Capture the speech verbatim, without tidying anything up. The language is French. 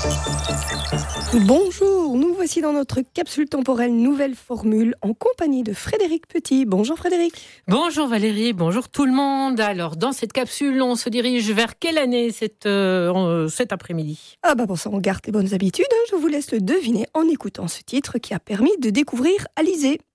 Bonjour, nous voici dans notre capsule temporelle nouvelle formule en compagnie de Frédéric Petit. Bonjour Frédéric. Bonjour Valérie, bonjour tout le monde. Alors dans cette capsule, on se dirige vers quelle année cette, euh, cet après-midi ? Ah bah pour ça on garde les bonnes habitudes, hein. Je vous laisse le deviner en écoutant ce titre qui a permis de découvrir Alizée.